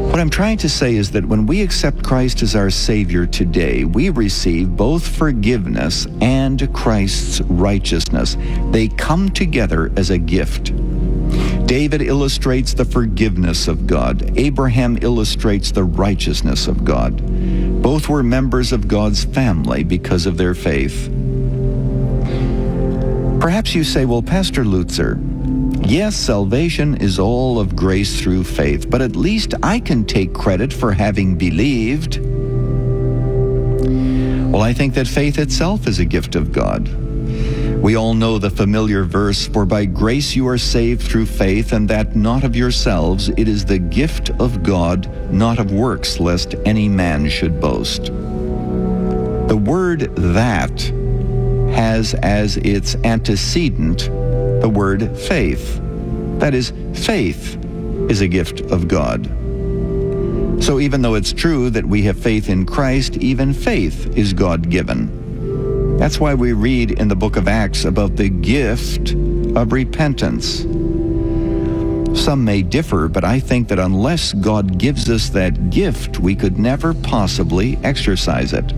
What I'm trying to say is that when we accept Christ as our Savior today, we receive both forgiveness and Christ's righteousness. They come together as a gift. David illustrates the forgiveness of God. Abraham illustrates the righteousness of God. Both were members of God's family because of their faith. Perhaps you say, well, Pastor Lutzer, yes, salvation is all of grace through faith, but at least I can take credit for having believed. Well, I think that faith itself is a gift of God. We all know the familiar verse, "For by grace you are saved through faith, and that not of yourselves. It is the gift of God, not of works, lest any man should boast." The word "that" has as its antecedent the word faith. That is, faith is a gift of God. So even though it's true that we have faith in Christ, even faith is God-given. That's why we read in the book of Acts about the gift of repentance. Some may differ, but I think that unless God gives us that gift, we could never possibly exercise it.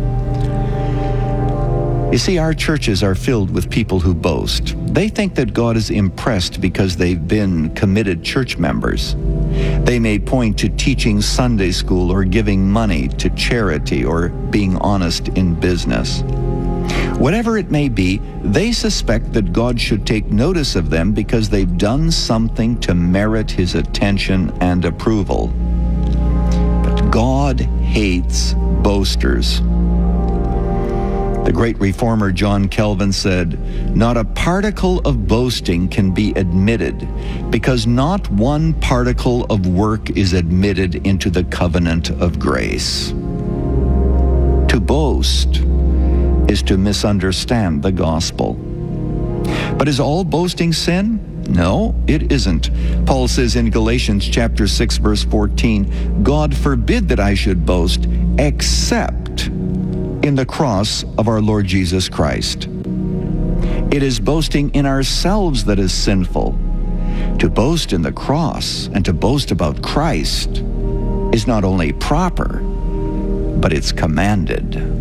You see, our churches are filled with people who boast. They think that God is impressed because they've been committed church members. They may point to teaching Sunday school or giving money to charity or being honest in business. Whatever it may be, they suspect that God should take notice of them because they've done something to merit His attention and approval. But God hates boasters. The great reformer John Calvin said, "Not a particle of boasting can be admitted, because not one particle of work is admitted into the covenant of grace." To boast is to misunderstand the gospel. But is all boasting sin? No, it isn't. Paul says in Galatians chapter 6, verse 14, "God forbid that I should boast, except in the cross of our Lord Jesus Christ." It is boasting in ourselves that is sinful. To boast in the cross and to boast about Christ is not only proper, but it's commanded.